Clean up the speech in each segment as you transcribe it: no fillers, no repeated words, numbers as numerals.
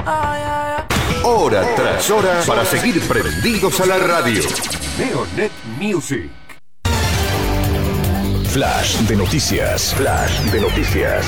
Hora tras hora para seguir prendidos a la radio. Neonet Music. Flash de noticias. Flash de noticias.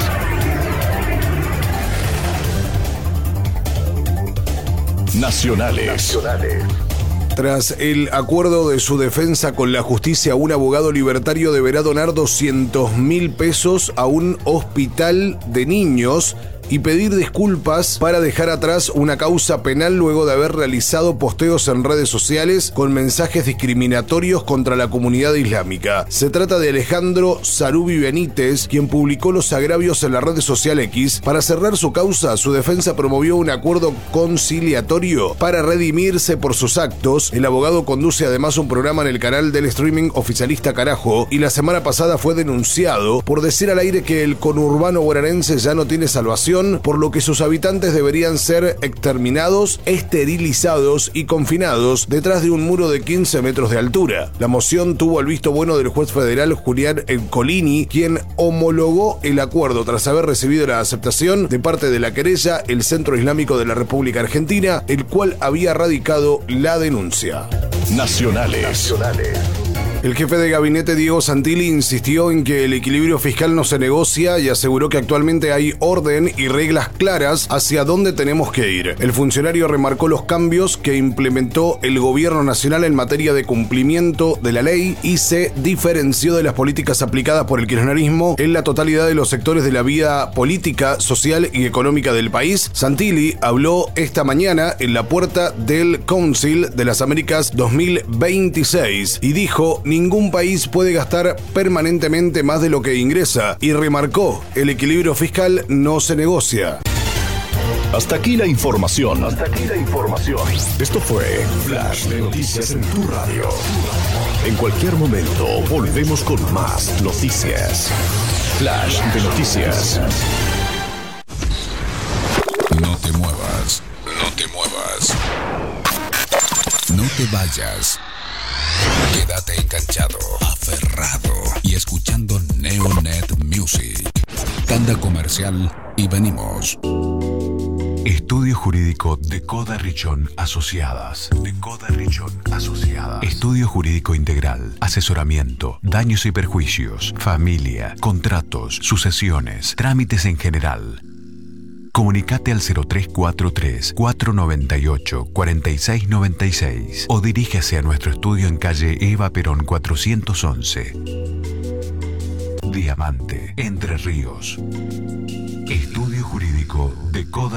Nacionales. Tras el acuerdo de su defensa con la justicia, un abogado libertario deberá donar 200.000 pesos a un hospital de niños y pedir disculpas para dejar atrás una causa penal luego de haber realizado posteos en redes sociales con mensajes discriminatorios contra la comunidad islámica. Se trata de Alejandro Sarubi Benítez, quien publicó los agravios en la red social X. Para cerrar su causa, su defensa promovió un acuerdo conciliatorio para redimirse por sus actos. El abogado conduce además un programa en el canal del streaming oficialista Carajo y la semana pasada fue denunciado por decir al aire que el conurbano bonaerense ya no tiene salvación, por lo que sus habitantes deberían ser exterminados, esterilizados y confinados detrás de un muro de 15 metros de altura. La moción tuvo el visto bueno del juez federal Julián Colini, quien homologó el acuerdo tras haber recibido la aceptación de parte de la querella, el Centro Islámico de la República Argentina, el cual había radicado la denuncia. Nacionales. El jefe de gabinete Diego Santilli insistió en que el equilibrio fiscal no se negocia y aseguró que actualmente hay orden y reglas claras hacia dónde tenemos que ir. El funcionario remarcó los cambios que implementó el gobierno nacional en materia de cumplimiento de la ley y se diferenció de las políticas aplicadas por el kirchnerismo en la totalidad de los sectores de la vida política, social y económica del país. Santilli habló esta mañana en la puerta del Council de las Américas 2026 y dijo: ningún país puede gastar permanentemente más de lo que ingresa, y remarcó: el equilibrio fiscal no se negocia. Hasta aquí la información. Esto fue Flash de Noticias en tu radio. En cualquier momento volvemos con más noticias. Flash de Noticias. No te muevas. No te vayas. Quédate enganchado, aferrado y escuchando Neonet Music. Tanda comercial y venimos. Estudio Jurídico de Coda Richón Asociadas. Estudio Jurídico Integral. Asesoramiento, daños y perjuicios, familia, contratos, sucesiones, trámites en general. Comunicate al 0343-498-4696 o diríjase a nuestro estudio en calle Eva Perón 411. Diamante, Entre Ríos. Estudio Jurídico de Coda